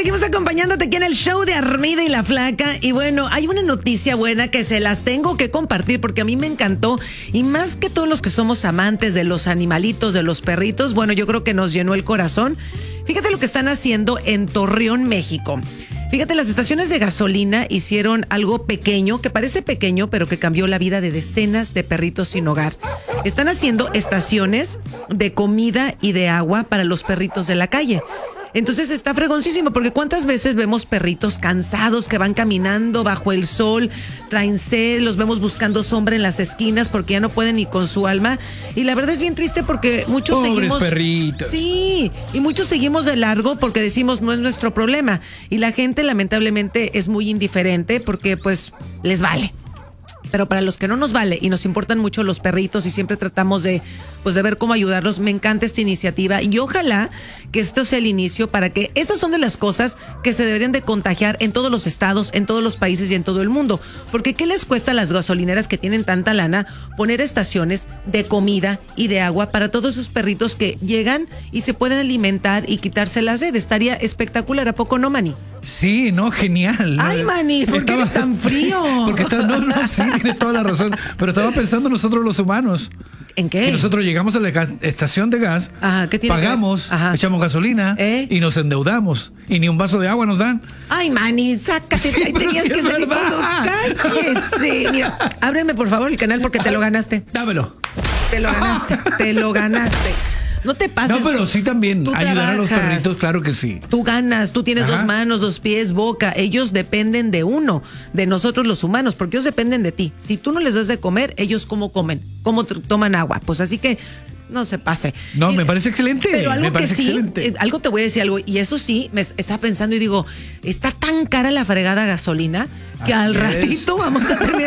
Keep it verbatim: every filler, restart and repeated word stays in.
seguimos acompañándote aquí en el show de Armida y la Flaca. Y bueno, hay una noticia buena que se las tengo que compartir porque a mí me encantó. Y más que todos los que somos amantes de los animalitos, de los perritos, bueno, yo creo que nos llenó el corazón. Fíjate lo que están haciendo en Torreón, México. Fíjate, las estaciones de gasolina hicieron algo pequeño, que parece pequeño, pero que cambió la vida de decenas de perritos sin hogar. Están haciendo estaciones de comida y de agua para los perritos de la calle. Entonces está fregoncísimo, porque ¿cuántas veces vemos perritos cansados que van caminando bajo el sol, traen sed, los vemos buscando sombra en las esquinas porque ya no pueden ni con su alma? Y la verdad es bien triste porque muchos Pobres seguimos... perritos. Sí, y muchos seguimos de largo porque decimos no es nuestro problema. Y la gente lamentablemente es muy indiferente porque pues les vale. Pero para los que no nos vale y nos importan mucho los perritos y siempre tratamos de, pues de ver cómo ayudarlos, me encanta esta iniciativa y ojalá que esto sea el inicio para que estas son de las cosas que se deberían de contagiar en todos los estados, en todos los países y en todo el mundo. Porque ¿qué les cuesta a las gasolineras que tienen tanta lana poner estaciones de comida y de agua para todos esos perritos que llegan y se pueden alimentar y quitarse la sed? Estaría espectacular, ¿a poco no, Manny? Sí, no, genial. Ay, Manny, ¿por qué eres tan frío? Porque está, no, no, sí, tienes toda la razón. Pero estaba pensando nosotros los humanos. ¿En qué? Que nosotros llegamos a la gas- estación de gas, Ajá, ¿qué tiene pagamos, que ver? Ajá. echamos gasolina ¿Eh? y nos endeudamos. Y ni un vaso de agua nos dan. Ay, Manny, sácate, Sí, ahí pero tenías sí que es salir verdad. cuando cállese. Mira, ábreme por favor el canal porque te lo ganaste. Dámelo. Te lo ganaste, te lo ganaste. No te pases. No, pero sí también Tú ayudar a los trabajas. perritos, claro que sí. Tú ganas, tú tienes Ajá. dos manos, dos pies, boca. Ellos dependen de uno, de nosotros los humanos, porque ellos dependen de ti. Si tú no les das de comer, ellos cómo comen, cómo t- toman agua. Pues así que no se pase. No, Y- me parece excelente. Pero algo me que parece sí, excelente. eh, algo te voy a decir algo, y eso sí, me es- estaba pensando y digo, está tan cara la fregada gasolina que Así al es. ratito vamos a terminar